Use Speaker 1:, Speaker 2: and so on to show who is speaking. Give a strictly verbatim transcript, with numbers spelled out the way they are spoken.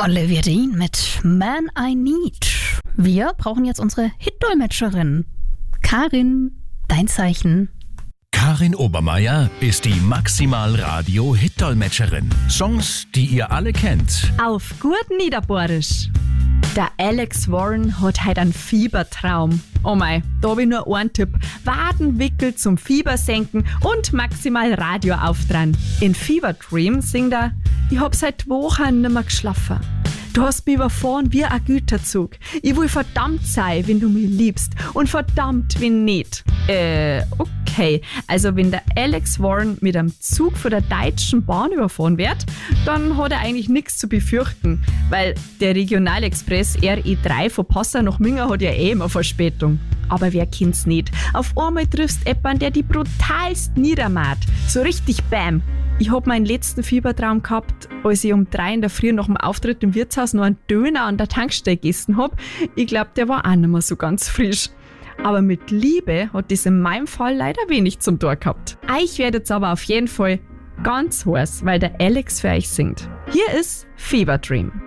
Speaker 1: Olivia Dean mit Man I Need. Wir brauchen jetzt unsere Hitdolmetscherin. Karin, dein Zeichen.
Speaker 2: Karin Obermeier ist die Maximal-Radio-Hitdolmetscherin. Songs, die ihr alle kennt.
Speaker 3: Auf gut Niederbohrisch. Der Alex Warren hat heute einen Fiebertraum. Oh mei, da habe ich nur einen Tipp. Wadenwickel zum Fiebersenken und maximal Radio auftragen. In Fever Dream singt er: Ich hab seit Wochen nimmer geschlafen. Du hast mich überfahren wie ein Güterzug. Ich will verdammt sein, wenn du mich liebst. Und verdammt, wenn nicht. Äh, okay. Also wenn der Alex Warren mit einem Zug von der Deutschen Bahn überfahren wird, dann hat er eigentlich nichts zu befürchten. Weil der Regionalexpress R E drei von Passau nach Minga hat ja eh immer Verspätung. Aber wer kennt's nicht? Auf einmal triffst jemanden, der die brutalst niedermacht. So richtig bam. Ich hab meinen letzten Fiebertraum gehabt, als ich um drei in der Früh nach dem Auftritt im Wirtshaus noch einen Döner an der Tankstelle gegessen hab. Ich glaub, der war auch nicht mehr so ganz frisch. Aber mit Liebe hat das in meinem Fall leider wenig zum Tor gehabt. Euch werdet's aber auf jeden Fall ganz heiß, weil der Alex für euch singt. Hier ist Fever Dream.